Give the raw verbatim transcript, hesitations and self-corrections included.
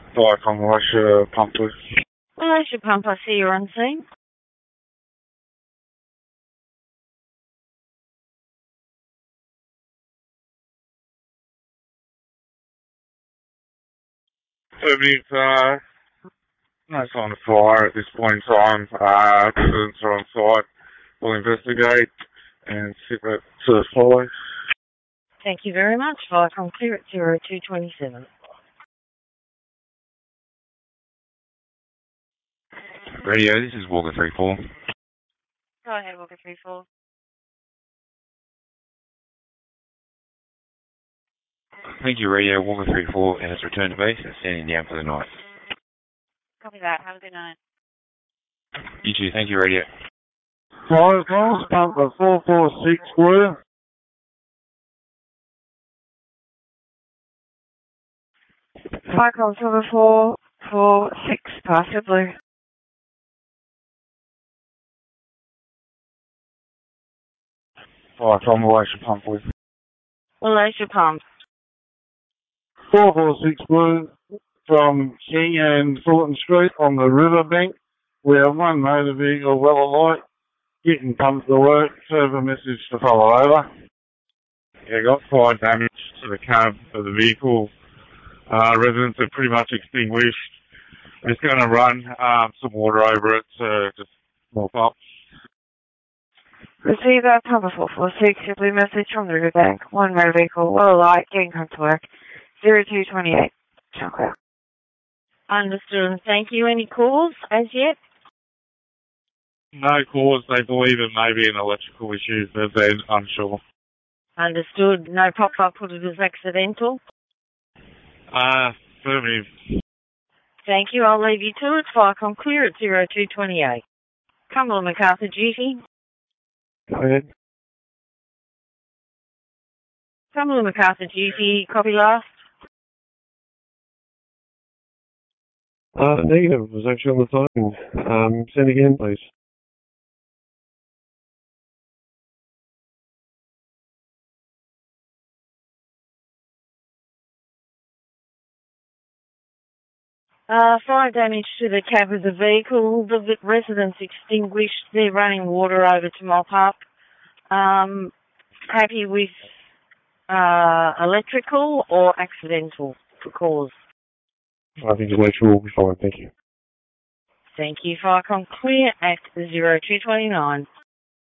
Like on Militia Pump, please. Militia Pump, I see you're on scene. Affirmative, uh, no sign of fire at this point in time. Uh, residents are on site. We'll investigate and sit that to follow. Thank you very much. Viacom clear at zero two twenty-seven. Radio, this is Walker three four. Go ahead, Walker three four. Thank you, Radio. Walker three four has returned to base and standing down for the night. Copy that. Have a good night. You too. Thank you, Radio. Five miles, pump at four four six, Blue. Viacom silver four four six, possibly. Like on Militia Pump, please. Militia Pump. four four six, Blue. From King and Fulton Street on the riverbank. We have one motor vehicle well alight, getting pumped to work. Further message to follow over. Yeah, got fire damage to the cab of the vehicle. Uh, residents are pretty much extinguished. Just going to run um, some water over it to just mop up. Receive that Pump four four six, your blue message from the riverbank. One motor vehicle well alight, getting pumped to work. zero two twenty-eight. Chocolate. Understood. Thank you. Any calls as yet? No cause. They believe it may be an electrical issue, but they're unsure. Understood. No pop-up put it as accidental. Uh, affirmative. Thank you. I'll leave you to it. Viacom clear at zero two twenty-eight. Cumberland MacArthur duty. Go ahead. Cumberland MacArthur duty. Copy last. Uh, negative. I was actually on the phone. Um, send again, please. Uh, fire damage to the cab of the vehicle. The v- residents extinguished. They're running water over to mop up. Um, happy with uh, electrical or accidental for cause? I think electrical will be fine. Thank you. Thank you. Viacom clear at zero two twenty-nine.